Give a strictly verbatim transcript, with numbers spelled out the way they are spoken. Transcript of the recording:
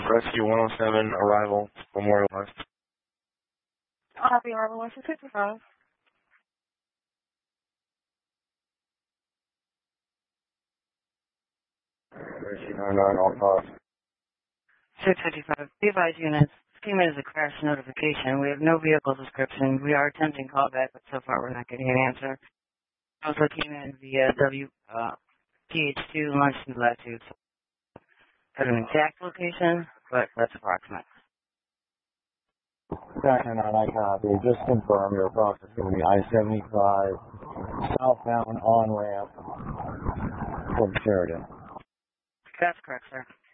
Rescue one oh seven, arrival, Memorial West. I'll have the arrival one two fifty-five. Rescue nine nine, all cars. six fifty-five. Be advised units. Schema is a crash notification. We have no vehicle description. We are attempting callback, but so far we're not getting an answer. Also came in via W, uh, P H two longitude latitude. Got an exact location, but that's approximate. Second on I copy. Just confirm your approach is going to be I seventy-five southbound on ramp from Sheridan. That's correct, sir.